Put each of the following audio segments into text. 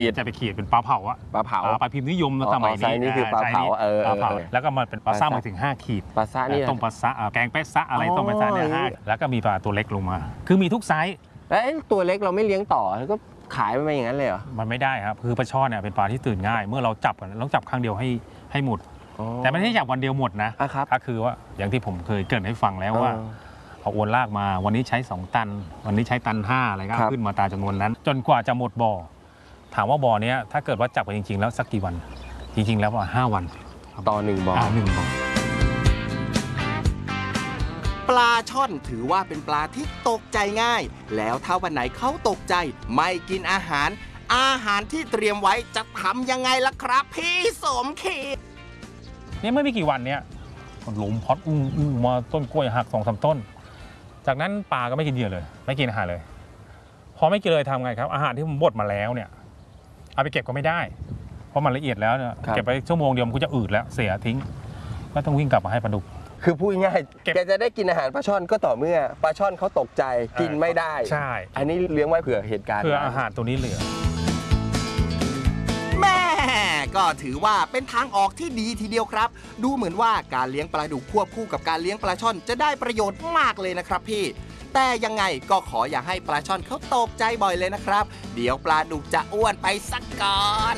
จะไปขีดเป็นปลาเผาอะปลาเผาปลาพิมพ์นิยมสมัยนี้นี่คือปลาเผาปลาเผาแล้วก็มันเป็นปลาซ่ามาถึง5ขีดปลาซ่านี่ต้มปลาซ่าแกงแป๊ะซ่าอะไรต้มปลาซ่าเนี่ย5แล้วก็มีปลาตัวเล็กลงมาคือมีทุกไซส์แล้วตัวเล็กเราไม่เลี้ยงต่อก็ขายไปอย่างนั้นเลยเหรอมันไม่ได้ครับคือปลาช่อนเนี่ยเป็นปลาที่ตื่นง่ายเมื่อเราจับต้องจับครั้งเดียวให้หมดแต่ไม่ใช่จับวันเดียวหมดนะก็คือว่าอย่างที่ผมเคยเกริ่นให้ฟังแล้วว่าเอาอวนลากมาวันนี้ใช้2ตันวันนี้ใช้ตัน5อะไรก็ขึ้นมาตามจำนวนนั้นจนกว่าจะหมดบ่อถามว่าบ่อนี้ถ้าเกิดว่าจับไปจริงๆแล้วสักกี่วันจริงๆแล้วว่า5 วันต่อ1บ่อ 1 บ่อปลาช่อนถือว่าเป็นปลาที่ตกใจง่ายแล้วถ้าวันไหนเขาตกใจไม่กินอาหารที่เตรียมไว้จะทำยังไงล่ะครับพี่สมคิดเนี่ยไม่กี่วันเนี่ยมันหลุมพอดมาต้นกล้วยหัก2-3 ต้นจากนั้นปลาก็ไม่กินเหยื่อเลยไม่กินอาหารเลยพอไม่กินเลยทำไงครับอาหารที่ผมบดมาแล้วเนี่ยเอาไปเก็บก็ไม่ได้เพราะมันละเอียดแล้วเนี่ยเก็บไปชั่วโมงเดียวมันก็จะอืดแล้วเสียทิ้งก็ต้องวิ่งกลับมาให้ปลาดุกคือพูดง่ายแกจะได้กินอาหารปลาช่อนก็ต่อเมื่อปลาช่อนเขาตกใจกินไม่ได้ใช่อันนี้เลี้ยงไว้เผื่อเหตุการณ์เผื่ออาหารตัวนี้เหลือแม่ก็ถือว่าเป็นทางออกที่ดีทีเดียวครับดูเหมือนว่าการเลี้ยงปลาดุกควบคู่กับการเลี้ยงปลาช่อนจะได้ประโยชน์มากเลยนะครับพี่แต่ยังไงก็ขออย่าให้ปลาช่อนเขาตกใจบ่อยเลยนะครับเดี๋ยวปลาดุกจะอ้วนไปสักก่อน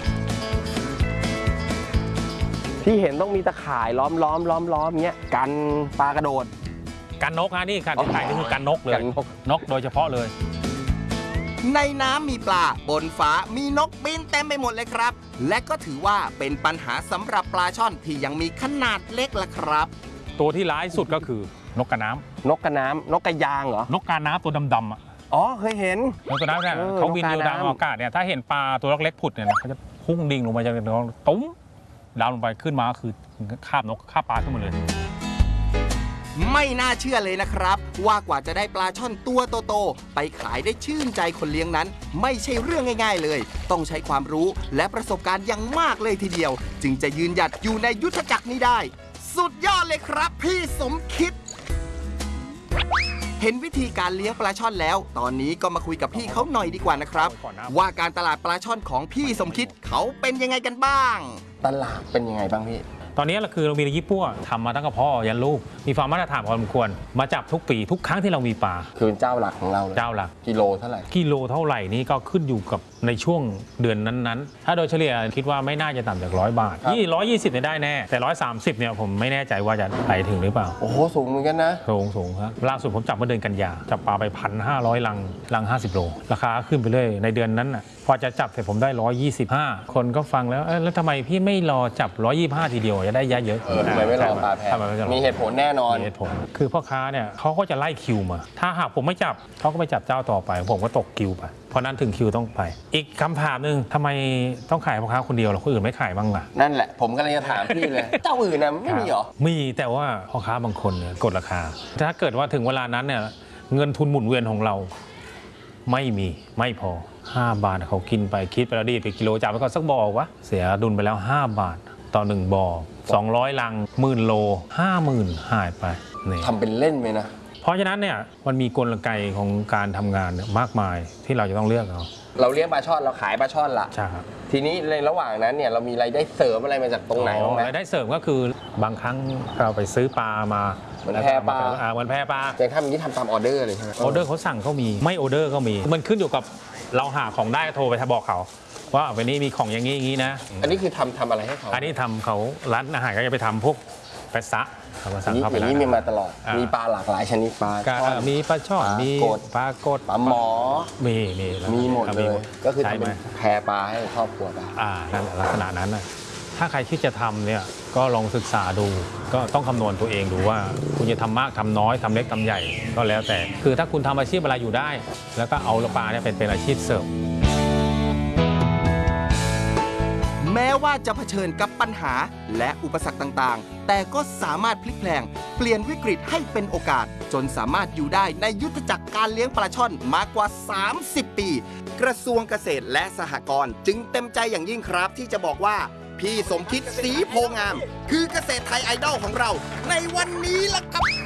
ที่เห็นต้องมีตะข่ายล้อมเงี้ยกันปลากระโดดกันนกนะนี่การที่ถ่ายนี่คือกันนกเลยนกโดยเฉพาะเลยในน้ำมีปลาบนฟ้ามีนกบินเต็มไปหมดเลยครับและก็ถือว่าเป็นปัญหาสำหรับปลาช่อนที่ยังมีขนาดเล็กล่ะครับตัวที่ร้ายสุดก็คือนกกระน้ำนกกระยางเหรอนกกระน้ำตัวดำๆอ่ะเคยเห็นนกกระน้ำเนี่ยเขาบินอยู่ตามอากาศเนี่ยถ้าเห็นปลาตัวเล็กๆผุดเนี่ยเขาจะพุ่งดิ่งลงมาจากน้องตุ้มดาวลงไปขึ้นมาก็คือคาบปลาขึ้นมาเลยไม่น่าเชื่อเลยนะครับว่ากว่าจะได้ปลาช่อนตัวโตๆไปขายได้ชื่นใจคนเลี้ยงนั้นไม่ใช่เรื่องง่ายๆเลยต้องใช้ความรู้และประสบการณ์อย่างมากเลยทีเดียวจึงจะยืนหยัดอยู่ในยุทธจักรนี้ได้สุดยอดเลยครับพี่สมคิดเห็นวิธีการเลี้ยงปลาช่อนแล้วตอนนี้ก็มาคุยกับพี่เขาหน่อยดีกว่านะครับว่าการตลาดปลาช่อนของพี่สมคิดเขาเป็นยังไงกันบ้างตลาดเป็นยังไงบ้างพี่ตอนนี้เราคือเรามีในญี่ปุ่นทำมาตั้งแต่พ่อยันลูกมีความมาตรฐานพอสมควรมาจับทุกปีทุกครั้งที่เรามีปลาคือเป็นเจ้าหลักของเราเลยเจ้าหลักกิโลเท่าไหร่นี่ก็ขึ้นอยู่กับในช่วงเดือนนั้นๆถ้าโดยเฉลี่ยคิดว่าไม่น่าจะต่ำจาก100 บาท120เนี่ยได้แน่แต่130เนี่ยผมไม่แน่ใจว่าจะไปถึงหรือเปล่าโอ้โหสูงเหมือนกันนะสูงครับล่าสุดผมจับเมื่อเดือนกันยาจับปลาไป1,500 ลัง50 โลราคาขึ้นไปเรื่อยในเดือนนั้นพอจะจับเสร็จผมได้125คนก็ฟังแล้วทำไมพี่ไม่รอจับ125ทีเดียวจะได้เยอะทำไมไม่รอปลาแพงมีเหตุผลแน่นอนมีเหตุผลคือพ่อค้าเนี่ยเขาก็จะไล่คิวมาถ้าหากผมไม่จับเขาก็ไปจับเจ้าต่อไปผมก็ตกคิวไปเพราะนั้นถึงคิวต้องไปอีกคำถามหนึ่งทำไมต้องขายพ่อค้าคนเดียวหรอคนอื่นไม่ขายบ้างล่ะนั่นแหละผมกำลังจะถามพี่เลยเจ้าอื่นนะไม่มีหรอมีแต่ว่าพ่อค้าบางคนเนี่ยกดราคาถ้าเกิดว่าถึงเวลานั้นเนี่ยเงินทุนหมุนเวียนของเราไม่พอ5 บาทเขากินไปคิดไปแล้วดีไปกิโลจับไปก็สักบ่อวะเสียดุลไปแล้ว5 บาทต่อ1 บ่อ200 ลัง10,000 โล 50,000หายไปนี่ทำเป็นเล่นไหมนะเพราะฉะนั้นเนี่ยมันมีกลไกของการทำงานมากมายที่เราจะต้องเลือกเราเลี้ยงปลาช่อนเราขายปลาช่อนละใช่ครับทีนี้ในระหว่างนั้นเนี่ยเรามีรายได้เสริมอะไรมาจากตรงไหนบ้างไหมรายได้เสริมก็คือบางครั้งเราไปซื้อปลามาเหมือนแพปลาอย่างทำอย่างนี้ทำตามออเดอร์เลยใช่ไหมออเดอร์เขาสั่งเขามีไม่ออเดอร์ก็มีมันขึ้นอยู่กับเราหาของได้โทรไปบอกเขาว่าวันนี้มีของอย่างนี้นะอันนี้คือทำอะไรให้เขาอันนี้ทำเขาร้านอาหารก็จะไปทำพวกแปะซะเขาสั่งเข้าไปแล้วนี่มีมาตลอดมีปลาหลากหลายชนิดปลามีปลาช่อนมีปลากดปลาหมอมีหมดเลยก็คือทำเป็นแพปลาให้ครอบครัวปลานั่นลักษณะนั้นนะถ้าใครที่จะทำเนี่ยก็ลองศึกษาดูก็ต้องคำนวณตัวเองดูว่าคุณจะทำมากทำน้อยทำเล็กทำใหญ่ก็แล้วแต่คือถ้าคุณทำอาชีพอะไรอยู่ได้แล้วก็เอาปลาเนี่ยเป็นอาชีพเสริมแม้ว่าจะเผชิญกับปัญหาและอุปสรรคต่างๆแต่ก็สามารถพลิกแพลงเปลี่ยนวิกฤตให้เป็นโอกาสจนสามารถอยู่ได้ในยุทธจักรการเลี้ยงปลาช่อนมากกว่า30 ปีกระทรวงเกษตรและสหกรณ์จึงเต็มใจอย่างยิ่งครับที่จะบอกว่าพี่สมคิดศรีโพงามคือเกษตรไทยไอดอลของเราในวันนี้ล่ะครับ